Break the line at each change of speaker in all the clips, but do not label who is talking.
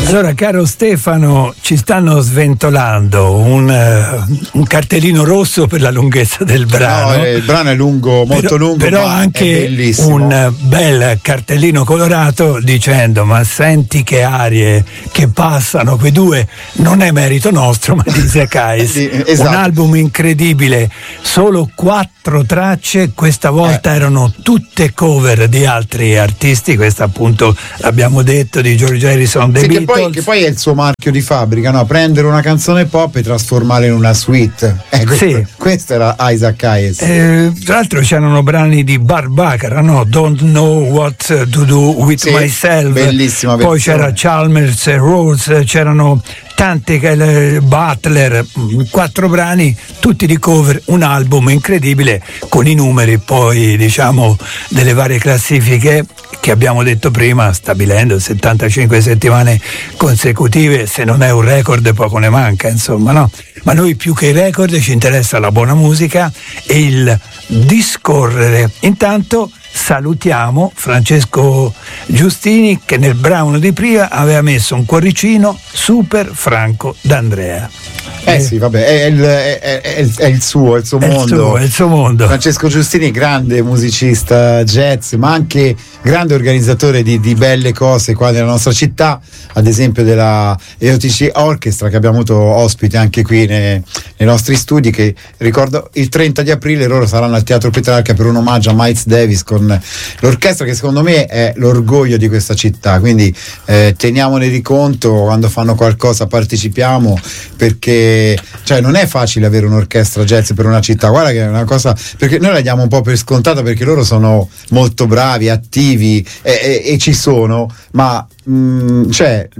Allora, caro Stefano, ci stanno sventolando un cartellino rosso per la lunghezza del brano.
No, il brano è lungo, molto lungo,
però
ma
anche
è bellissimo.
Un bel cartellino colorato dicendo: ma senti che arie che passano quei due, non è merito nostro, ma di Isaac Hayes.
Esatto.
Un album incredibile, solo 4 tracce, questa volta erano tutte cover di altri artisti, questa appunto l'abbiamo detto, di George Harrison, The Beatles.
Che poi è il suo marchio di fabbrica, no? Prendere una canzone pop e trasformarla in una suite. Questo era Isaac Hayes.
Tra l'altro c'erano brani di Barbara, no? Don't Know What to Do With Myself.
Bellissima
poi
versione.
c'era Chalmers e Rose, c'erano tante, Butler, 4 brani tutti di cover, un album incredibile con i numeri poi diciamo delle varie classifiche che abbiamo detto prima, stabilendo 75 settimane consecutive. Se non è un record poco ne manca, insomma, no? Ma noi più che i record ci interessa la buona musica e il discorrere. Intanto salutiamo Francesco Giustini, che nel brano di prima aveva messo un cuoricino super Franco D'Andrea.
Sì, vabbè, è il suo mondo.
È il suo mondo.
Francesco Giustini, grande musicista jazz, ma anche grande organizzatore di belle cose qua nella nostra città, ad esempio della EOTC Orchestra, che abbiamo avuto ospite anche qui nei nostri studi, che ricordo il 30 di aprile loro saranno al Teatro Petrarca per un omaggio a Miles Davis con l'orchestra, che secondo me è l'orgoglio di questa città, quindi teniamone di conto quando fanno qualcosa, partecipiamo, perché non è facile avere un'orchestra jazz per una città. Guarda che è una cosa, perché noi la diamo un po' per scontata, perché loro sono molto bravi, attivi e ci sono, ma non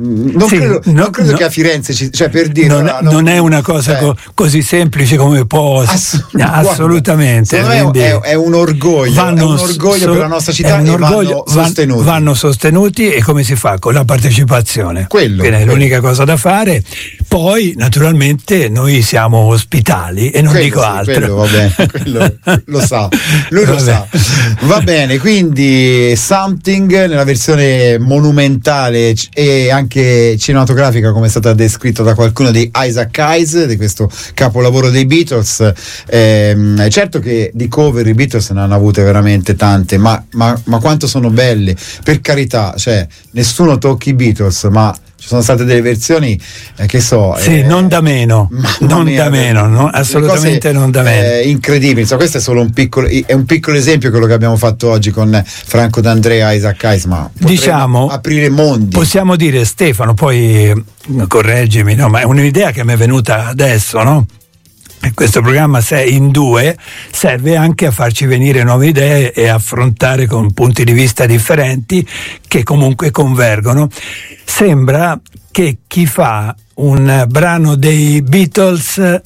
credo che a Firenze per dire
non è una cosa così semplice come può assolutamente.
È un orgoglio, per la nostra città,
vanno sostenuti. E come si fa? Con la partecipazione,
quello
è l'unica cosa da fare. Poi naturalmente noi siamo ospitali e non dico altro.
Quello lo sa, lui lo sa. Va bene, quindi Something nella versione monumentale e anche cinematografica, come è stata descritta da qualcuno, di Isaac Hayes, di questo capolavoro dei Beatles. Certo che di cover i Beatles ne hanno avute veramente tante, ma quanto sono belle, per carità, nessuno tocchi i Beatles, ma ci sono state delle versioni
non da meno, assolutamente non da meno,
incredibili. Questo è solo un piccolo esempio, quello che abbiamo fatto oggi con Franco D'Andrea e Isaac Hayes, ma diciamo aprire mondi.
Possiamo dire, Stefano, poi correggimi, no, ma è un'idea che mi è venuta adesso, no? Questo programma, se è in 2, serve anche a farci venire nuove idee e affrontare con punti di vista differenti che comunque convergono. Sembra che chi fa un brano dei Beatles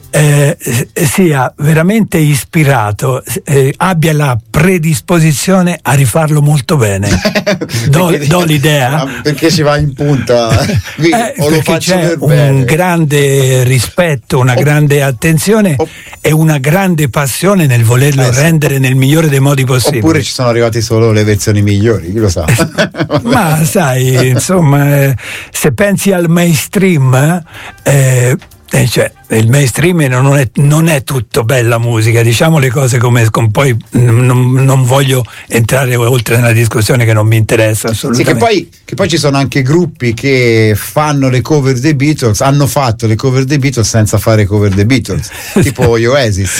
sia veramente ispirato, abbia la predisposizione a rifarlo molto bene. Do l'idea,
perché ci va in punta, o lo faccio
c'è
per bene.
Un grande rispetto, una grande attenzione e una grande passione nel volerlo rendere nel migliore dei modi possibili.
Oppure ci sono arrivate solo le versioni migliori, chi lo sa.
Ma sai, insomma, se pensi al mainstream, il mainstream non è tutto bella musica, diciamo le cose come poi non voglio entrare oltre nella discussione, che non mi interessa assolutamente.
Sì, che poi ci sono anche gruppi che fanno le cover dei Beatles, hanno fatto le cover dei Beatles senza fare cover dei Beatles, tipo gli Oasis.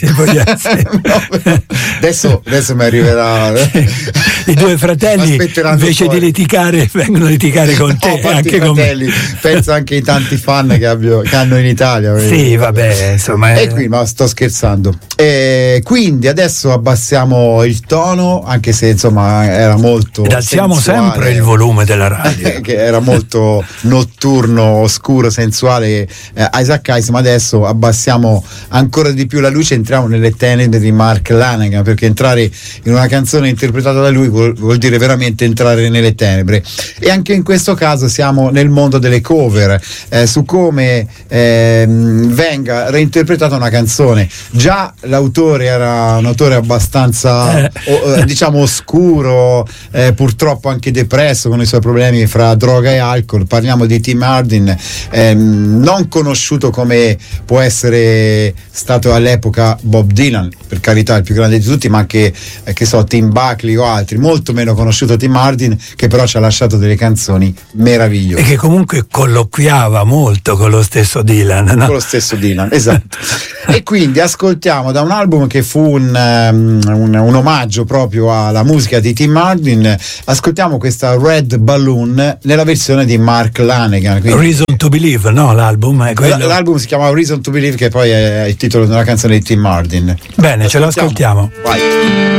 Adesso mi arriverà
i due fratelli, invece di litigare, vengono a litigare con te, anche
fratelli, penso anche ai tanti fan che hanno in Italia.
Sì, vabbè, insomma.
E qui, ma sto scherzando. Quindi adesso abbassiamo il tono, anche se insomma era molto.
Ed alziamo sempre il volume della radio.
Che era molto notturno, oscuro, sensuale, Isaac Hayes, ma adesso abbassiamo ancora di più la luce, entriamo nelle tenebre di Mark Lanegan, perché entrare in una canzone interpretata da lui vuol dire veramente entrare nelle tenebre. E anche in questo caso siamo nel mondo delle cover, su come venga reinterpretata una canzone. Già l'autore era un autore abbastanza diciamo oscuro, purtroppo anche depresso, con i suoi problemi fra droga e alcol. Parliamo di Tim Hardin, non conosciuto come può essere stato all'epoca Bob Dylan, per carità il più grande di tutti, ma anche Tim Buckley o altri. Molto meno conosciuto Tim Hardin, che però ci ha lasciato delle canzoni meravigliose
e che comunque colloquiava molto con lo stesso Dylan, no?
Con lo stesso Dylan, esatto. E quindi ascoltiamo da un album che fu un omaggio proprio alla musica di Tim Hardin, ascoltiamo questa Red Balloon nella versione di Mark Lanegan.
Reason to Believe, no? L'album è quello.
L'album si chiama Reason to Believe, che poi è il titolo di una canzone di Tim Hardin.
Bene, ce l'ascoltiamo.
Vai.